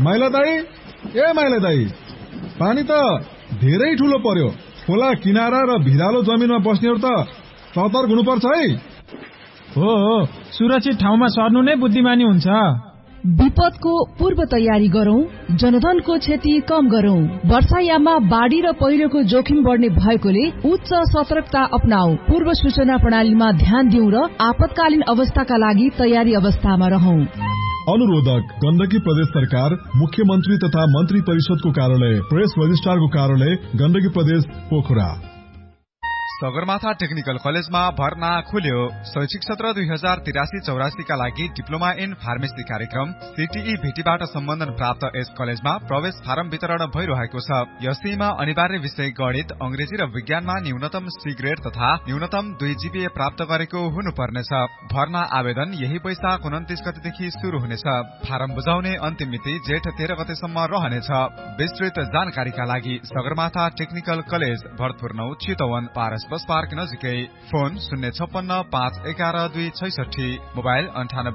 माइला दाई पानी त धेरै ठूलो पर्यो। खोला किनारा र भिरालो जमिनमा बस्नेहरू त सतर्क हुनुपर्छ है। हो सुरक्षित ठाउँमा सर्नु नै बुद्धिमानी हुन्छ। विपदको पूर्व तयारी गरौं, जनधनको क्षति कम गरौं। वर्षायाममा बाढ़ी र पहिरोको जोखिम बढ्ने भएकोले उच्च सतर्कता अपनाऊ। पूर्व सूचना प्रणालीमा ध्यान दिउँ र आपतकालीन अवस्थाका लागि तयारी अवस्थामा रहौं। अनुरोधक गण्डकी प्रदेश सरकार, मुख्यमन्त्री तथा मन्त्री परिषदको कार्यालय, प्रेस रजिस्ट्रारको कार्यालय, गण्डकी प्रदेश पोखरा। सगरमाथा टेक्निकल कलेजमा भर्ना खुल्यो। शैक्षिक सत्र 2083-84 का लागि डिप्लोमा इन फार्मेसी कार्यक्रम सीटीई भेटीबाट सम्बन्धन प्राप्त यस कलेजमा प्रवेश फारम वितरण भइरहेको छ। यसैमा अनिवार्य विषय गणित, अंग्रेजी र विज्ञानमा न्यूनतम सी ग्रेड तथा न्यूनतम 2 जीपीए प्राप्त गरेको हुनुपर्नेछ। भर्ना आवेदन यही वैशाख 29 गतेदेखि शुरू हुनेछ। फारम बुझाउने अन्तिम मिति जेठ 13 गतेसम्म रहनेछ। विस्तृत जानकारीका लागि Sagarmatha technical college, Bharatpur 9, Chitwan, Paras bus park नजिकै। फोन 056511266, मोबाइल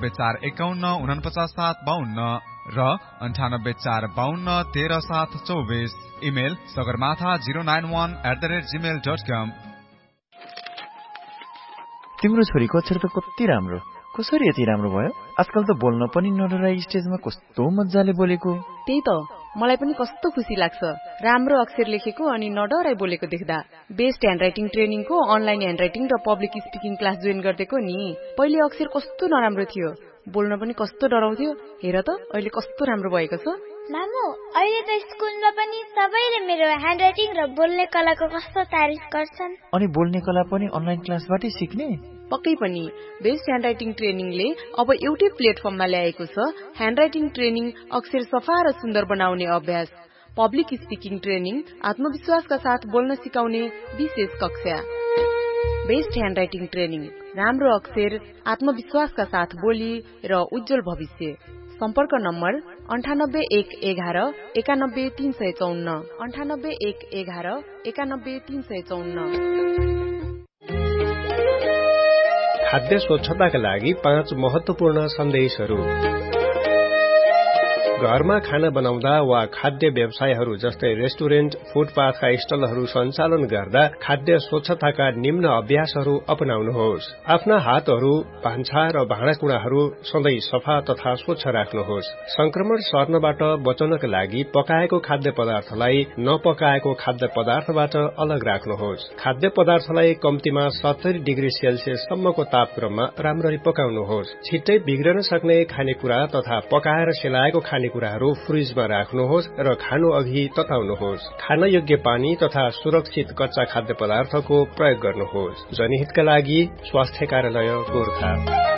984551494752 र 9845511374, इमेल sagarmatha091@gmail.com। तिम्रो छोरीको अक्षर त कति राम्रो, कसरी यति राम्रो भयो? आजकल त बोल्न पनि नडराई स्टेजमा कस्तो मजाले बोलेको। त्यही त मलाई पनि कस्तो खुसी लाग्छ राम्रो अक्षर लेखेको अनि नडराई बोलेको देख्दा। बेस्ट ह्यान्डराइटिङ ट्रेनिङको अनलाइन ह्यान्डराइटिङ र पब्लिक स्पिकिङ क्लास जोइन गर्देको नि। पहिले अक्षर कस्तो नराम्रो थियो, बोल्न पनि कस्तो डराउँथ्यो, हेर त अहिले कस्तो राम्रो भएको छ। मामु अहिले त स्कुलमा पनि सबैले मेरो ह्यान्डराइटिङ र बोल्ने कलाको कस्तो तारिफ गर्छन्। अनि बोल्ने कला पनि अनलाइन क्लासबाटै सिक्ने? पक्कै पनि। बेस्ट ह्यान्डराइटिङ ट्रेनिङले अब एउटै प्लेटफर्ममा ल्याएको छ ह्यान्डराइटिङ ट्रेनिङ, अक्षर सफा र सुन्दर बनाउने अभ्यास, पब्लिक स्पिकिङ ट्रेनिङ, आत्मविश्वासका साथ बोल्न सिकाउने विशेष कक्षा। बेस्ट ह्यान्डराइटिङ ट्रेनिङ, राम्रो अक्षर, आत्मविश्वासका साथ बोली र उज्जवल भविष्य। सम्पर्क नम्बर 9811 91354, 9811 91354। खाद्य स्वच्छताका लागि 5 महत्वपूर्ण सन्देशहरू। घरमा खाना बनाउँदा वा खाद्य व्यवसायहरू जस्तै रेस्टुरेन्ट, फुटपाथका स्टलहरू सञ्चालन गर्दा खाद्य स्वच्छताका निम्न अभ्यासहरू अपनाउनुहोस्। आफ्ना हातहरू, भान्सा र भाँडाकुँडाहरू सधैँ सफा तथा स्वच्छ राख्नुहोस्। संक्रमण सर्नबाट बचाउनका लागि पकाएको खाद्य पदार्थलाई नपकाएको खाद्य पदार्थबाट अलग राख्नुहोस्। खाद्य पदार्थलाई कम्तीमा 70 डिग्री सेल्सियस सम्मको तापक्रममा राम्ररी पकाउनुहोस्। छिट्टै बिग्रन सक्ने खानेकुरा तथा पकाएर सेलाएको खानेकुराहरू फ्रिजमा राख्नुहोस् र खानु अघि तताउनुहोस्। खान योग्य पानी तथा सुरक्षित कच्चा खाद्य पदार्थको प्रयोग गर्नुहोस्। जनहितका लागि स्वास्थ्य कार्यालय गोरखा।